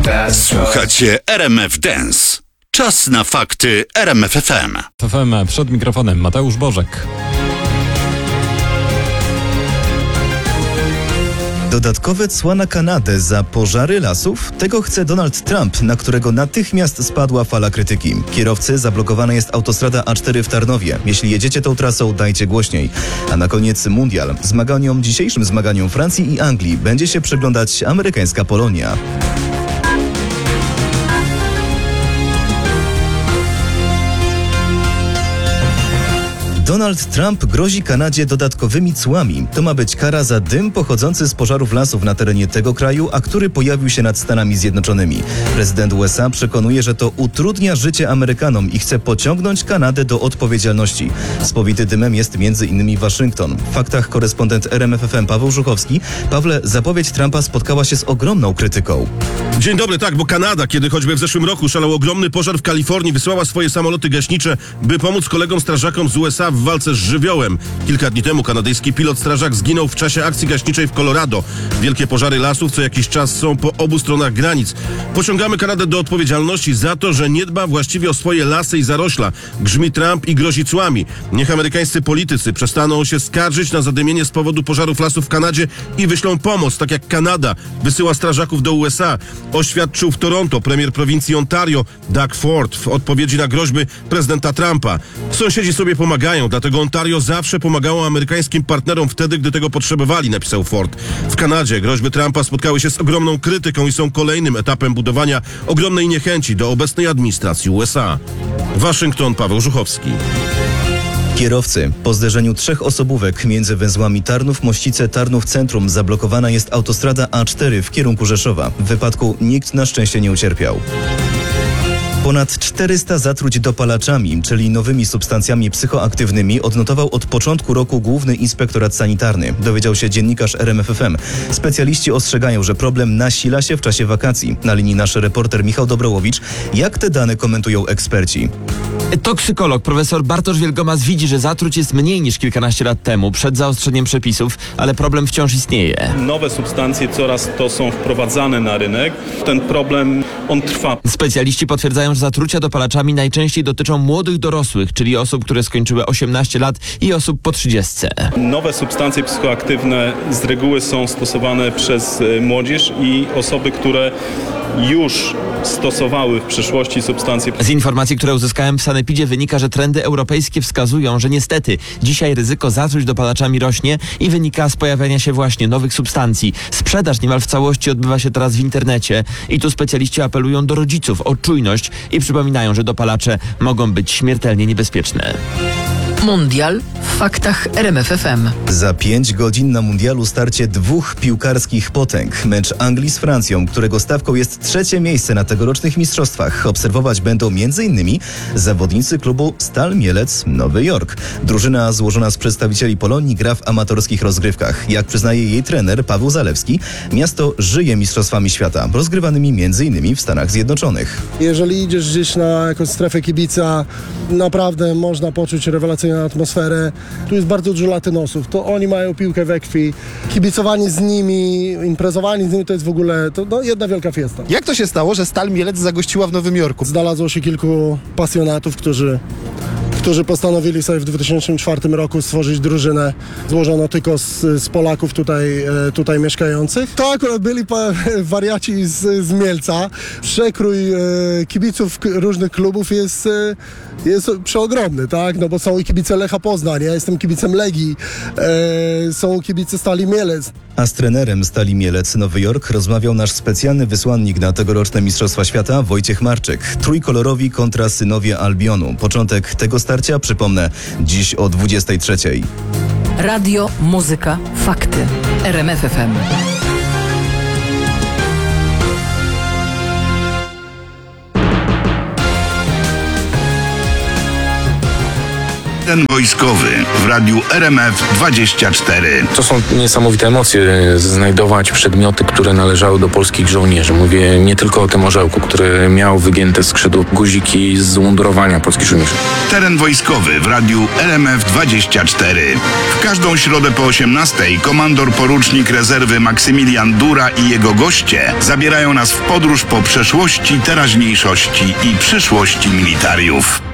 Słuchacie RMF Dance. Czas na fakty RMF FM. FM przed mikrofonem Mateusz Bożek. Dodatkowe cła na Kanadę za pożary lasów? Tego chce Donald Trump, na którego natychmiast spadła fala krytyki. Kierowcy, zablokowana jest autostrada A4 w Tarnowie. Jeśli jedziecie tą trasą, dajcie głośniej. A na koniec mundial. Dzisiejszym zmaganiom Francji i Anglii będzie się przyglądać amerykańska Polonia. Donald Trump grozi Kanadzie dodatkowymi cłami. To ma być kara za dym pochodzący z pożarów lasów na terenie tego kraju, a który pojawił się nad Stanami Zjednoczonymi. Prezydent USA przekonuje, że to utrudnia życie Amerykanom i chce pociągnąć Kanadę do odpowiedzialności. Spowity dymem jest m.in. Waszyngton. W faktach korespondent RMF FM Paweł Żuchowski. Pawle, zapowiedź Trumpa spotkała się z ogromną krytyką. Dzień dobry, tak, bo Kanada, kiedy choćby w zeszłym roku szalał ogromny pożar w Kalifornii, wysłała swoje samoloty gaśnicze, by pomóc kolegom strażakom z USA w walce z żywiołem. Kilka dni temu kanadyjski pilot-strażak zginął w czasie akcji gaśniczej w Colorado. Wielkie pożary lasów co jakiś czas są po obu stronach granic. Pociągamy Kanadę do odpowiedzialności za to, że nie dba właściwie o swoje lasy i zarośla. Grzmi Trump i grozi cłami. Niech amerykańscy politycy przestaną się skarżyć na zadymienie z powodu pożarów lasów w Kanadzie i wyślą pomoc, tak jak Kanada wysyła strażaków do USA. Oświadczył w Toronto premier prowincji Ontario Doug Ford w odpowiedzi na groźby prezydenta Trumpa. Sąsiedzi sobie pomagają, dlatego Ontario zawsze pomagało amerykańskim partnerom wtedy, gdy tego potrzebowali, napisał Ford. W Kanadzie groźby Trumpa spotkały się z ogromną krytyką i są kolejnym etapem budowania ogromnej niechęci do obecnej administracji USA. Waszyngton, Paweł Żuchowski. Kierowcy. Po zderzeniu 3 osobówek między węzłami Tarnów-Mościce, Tarnów-Centrum zablokowana jest autostrada A4 w kierunku Rzeszowa. W wypadku nikt na szczęście nie ucierpiał. Ponad 400 zatruć dopalaczami, czyli nowymi substancjami psychoaktywnymi, odnotował od początku roku Główny Inspektorat Sanitarny. Dowiedział się dziennikarz RMF FM. Specjaliści ostrzegają, że problem nasila się w czasie wakacji. Na linii nasz reporter Michał Dobrołowicz. Jak te dane komentują eksperci? Toksykolog profesor Bartosz Wielgomas widzi, że zatruć jest mniej niż kilkanaście lat temu, przed zaostrzeniem przepisów, ale problem wciąż istnieje. Nowe substancje coraz to są wprowadzane na rynek. Ten problem, on trwa. Specjaliści potwierdzają, że zatrucia dopalaczami najczęściej dotyczą młodych dorosłych, czyli osób, które skończyły 18 lat i osób po 30. Nowe substancje psychoaktywne z reguły są stosowane przez młodzież i osoby, które już stosowały w przeszłości substancje. Z informacji, które uzyskałem w Sanepidzie, wynika, że trendy europejskie wskazują, że niestety dzisiaj ryzyko zatruć dopalaczami rośnie i wynika z pojawiania się właśnie nowych substancji. Sprzedaż niemal w całości odbywa się teraz w internecie i tu specjaliści apelują do rodziców o czujność i przypominają, że dopalacze mogą być śmiertelnie niebezpieczne. Mundial w faktach RMF FM. Za 5 godzin na mundialu starcie 2 piłkarskich potęg. Mecz Anglii z Francją, którego stawką jest 3. miejsce na tegorocznych mistrzostwach. Obserwować będą m.in. zawodnicy klubu Stal Mielec Nowy Jork. Drużyna złożona z przedstawicieli Polonii gra w amatorskich rozgrywkach. Jak przyznaje jej trener Paweł Zalewski, miasto żyje mistrzostwami świata, rozgrywanymi m.in. w Stanach Zjednoczonych. Jeżeli idziesz gdzieś na jakąś strefę kibica, naprawdę można poczuć rewelacyjną atmosferę. Tu jest bardzo dużo latynosów. To oni mają piłkę we krwi. Kibicowanie z nimi, imprezowanie z nimi to jest w ogóle jedna wielka fiesta. Jak to się stało, że Stal Mielec zagościła w Nowym Jorku? Znalazło się kilku pasjonatów, którzy postanowili sobie w 2004 roku stworzyć drużynę złożoną tylko z Polaków tutaj mieszkających. To akurat byli wariaci z Mielca. Przekrój kibiców różnych klubów jest przeogromny, tak? No bo są i kibice Lecha Poznań, ja jestem kibicem Legii, są kibice Stali Mielec. A z trenerem Stali Mielec Nowy Jork rozmawiał nasz specjalny wysłannik na tegoroczne Mistrzostwa Świata Wojciech Marczyk. Trójkolorowi kontra synowie Albionu. Początek tego starcia, przypomnę, dziś o 23:00. Radio, muzyka, fakty. RMF FM. Teren wojskowy w radiu RMF24. To są niesamowite emocje, znajdować przedmioty, które należały do polskich żołnierzy. Mówię nie tylko o tym orzełku, który miał wygięte skrzydło, guziki z mundurowania polskich żołnierzy. Teren wojskowy w radiu RMF24. W każdą środę po 18:00 komandor porucznik rezerwy Maksymilian Dura i jego goście zabierają nas w podróż po przeszłości, teraźniejszości i przyszłości militariów.